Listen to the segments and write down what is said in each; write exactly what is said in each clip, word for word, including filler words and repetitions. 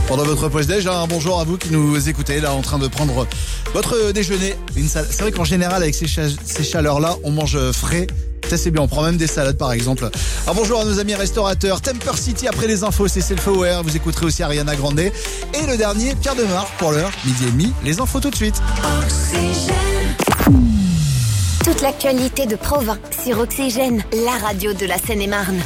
Pendant votre pause déj, un bonjour à vous qui nous écoutez là en train de prendre votre déjeuner. Une salade. C'est vrai qu'en général avec ces, cha- ces chaleurs-là, on mange frais. Ça c'est bien, on prend même des salades par exemple. Un bonjour à nos amis restaurateurs. Temper City après les infos, c'est Self-Aware. Vous écouterez aussi Ariana Grande. Et le dernier, Pierre Demar pour l'heure, midi et demi. Les infos tout de suite. Toute l'actualité de Provins sur Oxygène, la radio de la Seine-et-Marne.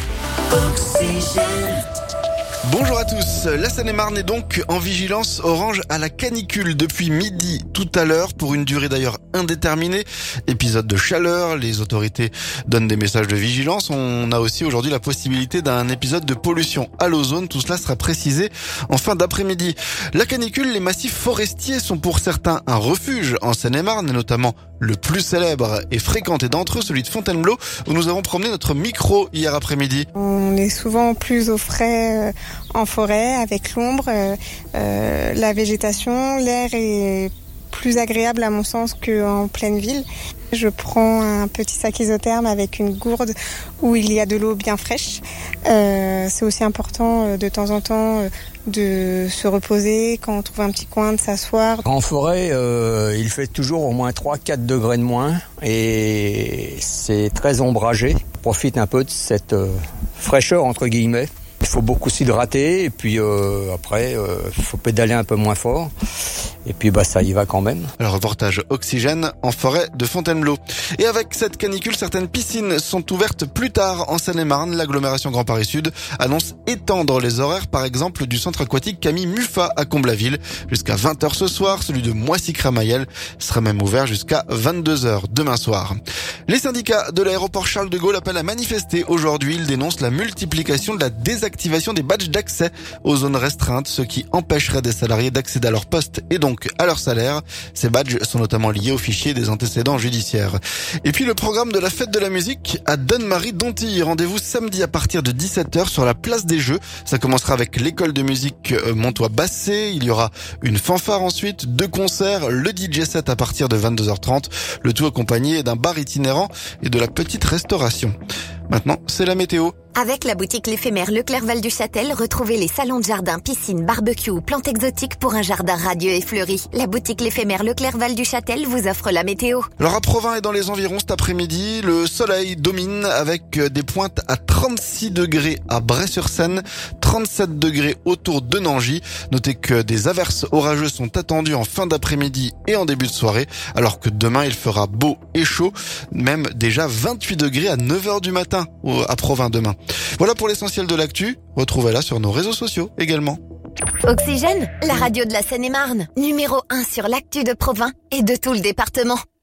Oxygène. Bonjour à tous, la Seine-et-Marne est donc en vigilance orange à la canicule depuis midi tout à l'heure pour une durée d'ailleurs indéterminée. Épisode de chaleur, les autorités donnent des messages de vigilance. On a aussi aujourd'hui la possibilité d'un épisode de pollution à l'ozone. Tout cela sera précisé en fin d'après-midi. La canicule, les massifs forestiers sont pour certains un refuge en Seine-et-Marne, et notamment le plus célèbre et fréquenté d'entre eux, celui de Fontainebleau, où nous avons promené notre micro hier après-midi. On est souvent plus au frais euh, en forêt, avec l'ombre, euh, euh, la végétation, l'air est plus agréable à mon sens qu'en pleine ville. Je prends un petit sac isotherme avec une gourde où il y a de l'eau bien fraîche. Euh, c'est aussi important de temps en temps de se reposer quand on trouve un petit coin, de s'asseoir. En forêt, euh, il fait toujours au moins trois à quatre degrés de moins et c'est très ombragé. On profite un peu de cette euh, fraîcheur entre guillemets. Il faut beaucoup s'hydrater et puis euh, après, il euh, faut pédaler un peu moins fort. Et puis bah ça y va quand même. Le reportage Oxygène en forêt de Fontainebleau. Et avec cette canicule, certaines piscines sont ouvertes plus tard en Seine-et-Marne. L'agglomération Grand Paris Sud annonce étendre les horaires, par exemple, du centre aquatique Camille Muffat à Comblaville. Jusqu'à vingt heures ce soir, celui de Moissy-Crémaillel sera même ouvert jusqu'à vingt-deux heures demain soir. Les syndicats de l'aéroport Charles de Gaulle appellent à manifester aujourd'hui. Ils dénoncent la multiplication de la désactivation des badges d'accès aux zones restreintes, ce qui empêcherait des salariés d'accéder à leur poste et donc à leur salaire. Ces badges sont notamment liés au fichier des antécédents judiciaires. Et puis le programme de la fête de la musique à Donne-Marie-Dontilly. Rendez-vous samedi à partir de dix-sept heures sur la place des Jeux. Ça commencera avec l'école de musique Montois-Bassé. Il y aura une fanfare ensuite, deux concerts, le D J set à partir de vingt-deux heures trente. Le tout accompagné d'un bar itinérant et de la petite restauration. Maintenant, c'est la météo. Avec la boutique L'Éphémère Leclerc Val du Châtel, retrouvez les salons de jardin, piscine, barbecue ou plantes exotiques pour un jardin radieux et fleuri. La boutique L'Éphémère Leclerc Val du Châtel vous offre la météo. Alors à Provins et dans les environs cet après-midi, le soleil domine avec des pointes à trente-six degrés à Bray-sur-Seine, trente-sept degrés autour de Nangy. Notez que des averses orageuses sont attendues en fin d'après-midi et en début de soirée, alors que demain il fera beau et chaud, même déjà vingt-huit degrés à neuf heures du matin à Provins demain. Voilà pour l'essentiel de l'actu. Retrouvez-la sur nos réseaux sociaux également. Oxygène, la radio de la Seine-et-Marne, numéro un sur l'actu de Provins et de tout le département.